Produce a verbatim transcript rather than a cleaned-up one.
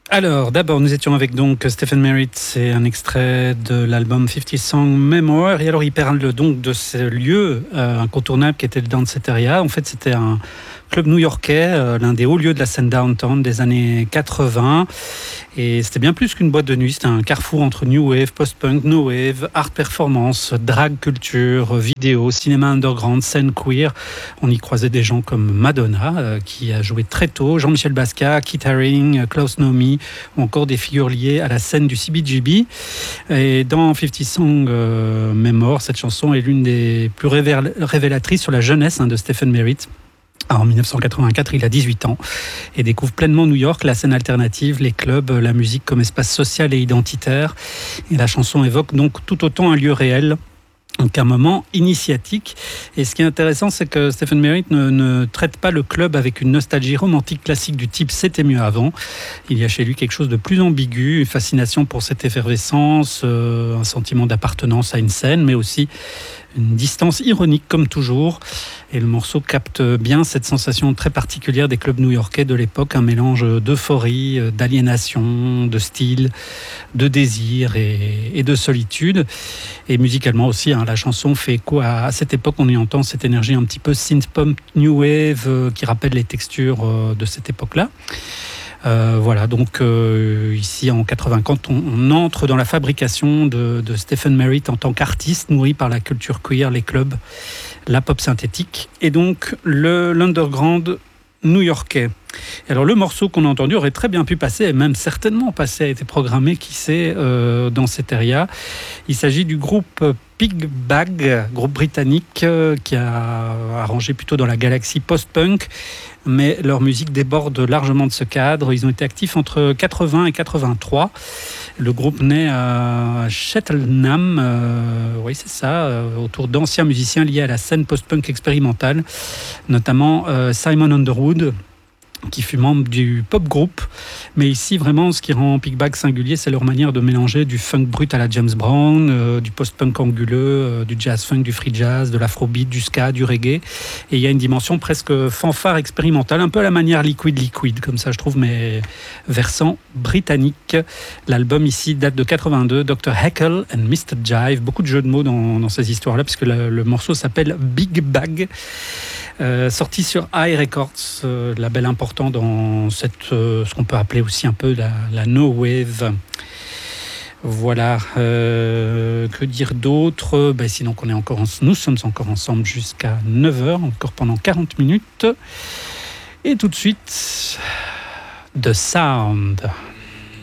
Alors, d'abord, nous étions avec donc Stephen Merritt, c'est un extrait de l'album cinquante Song Memoir. Et alors, il parle donc de ce lieu euh, incontournable qui était le Danceteria. En fait, c'était un club new-yorkais, euh, l'un des hauts lieux de la scène downtown des années quatre-vingts. Et c'était bien plus qu'une boîte de nuit, c'était un carrefour entre new wave, post-punk, no wave, art performance, drag culture, vidéo, cinéma underground, scène queer. On y croisait des gens comme Madonna, euh, qui a joué très tôt, Jean-Michel Basquiat, Kit Haring, Klaus Nomi, ou encore des figures liées à la scène du C B G B. Et dans cinquante Song euh, Memoir, cette chanson est l'une des plus révélatrices sur la jeunesse hein, de Stephen Merritt. En dix-neuf cent quatre-vingt-quatre, il a dix-huit ans et découvre pleinement New York, la scène alternative, les clubs, la musique comme espace social et identitaire. Et la chanson évoque donc tout autant un lieu réel qu'un moment initiatique. Et ce qui est intéressant, c'est que Stephen Merritt ne, ne traite pas le club avec une nostalgie romantique classique du type « c'était mieux avant ». Il y a chez lui quelque chose de plus ambigu, une fascination pour cette effervescence, euh, un sentiment d'appartenance à une scène, mais aussi une distance ironique comme toujours. Et le morceau capte bien cette sensation très particulière des clubs new-yorkais de l'époque, un mélange d'euphorie, d'aliénation, de style, de désir et, et de solitude. Et musicalement aussi, hein, la chanson fait écho à, à cette époque, on y entend cette énergie un petit peu synth-pop, new wave, euh, qui rappelle les textures euh, de cette époque-là. Euh, voilà, donc euh, ici en quatre-vingts, quand on, on entre dans la fabrication de, de Stephen Merritt en tant qu'artiste nourri par la culture queer, les clubs, la pop synthétique et donc le, l'underground new-yorkais. Et alors le morceau qu'on a entendu aurait très bien pu passer, et même certainement passé, a été programmé, qui sait, euh, dans cet area. Il s'agit du groupe Pig Bag, groupe britannique euh, qui a arrangé plutôt dans la galaxie post-punk, mais leur musique déborde largement de ce cadre. Ils ont été actifs entre quatre-vingts et quatre-vingt-trois. Le groupe naît à Cheltenham, euh, oui c'est ça, euh, autour d'anciens musiciens liés à la scène post-punk expérimentale, notamment euh, Simon Underwood, qui fut membre du pop group. Mais ici, vraiment, ce qui rend Pig Bag singulier, c'est leur manière de mélanger du funk brut à la James Brown, euh, du post-punk anguleux, euh, du jazz-funk, du free jazz, de l'afrobeat, du ska, du reggae. Et il y a une dimension presque fanfare expérimentale, un peu à la manière Liquid Liquid, comme ça je trouve, mais versant britannique. L'album ici date de quatre-vingt-deux, docteur Heckle and mister Jive. Beaucoup de jeux de mots dans, dans ces histoires-là, puisque le, le morceau s'appelle Big Bag. Euh, sorti sur High Records, euh, label important dans cette, euh, ce qu'on peut appeler aussi un peu la, la no wave. Voilà, euh, que dire d'autre? Ben, sinon qu'on est encore en, nous sommes encore ensemble jusqu'à neuf heures, encore pendant quarante minutes. Et tout de suite, The Sound.